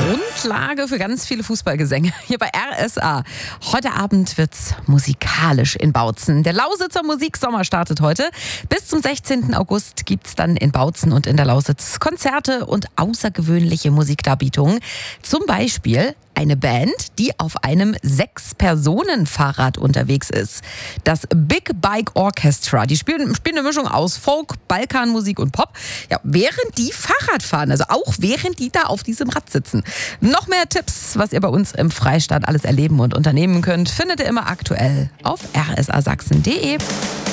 Grundlage für ganz viele Fußballgesänge hier bei RSA. Heute Abend wird's musikalisch in Bautzen. Der Lausitzer Musiksommer startet heute. Bis zum 16. August gibt's dann in Bautzen und in der Lausitz Konzerte und außergewöhnliche Musikdarbietungen. Zum Beispiel eine Band, die auf einem 6-Personen-Fahrrad unterwegs ist. Das Big Bike Orchestra. Die spielen eine Mischung aus Folk, Balkanmusik und Pop. Ja, während die Fahrrad fahren, also auch während die da auf diesem Rad sitzen. Noch mehr Tipps, was ihr bei uns im Freistaat alles erleben und unternehmen könnt, findet ihr immer aktuell auf rsasachsen.de.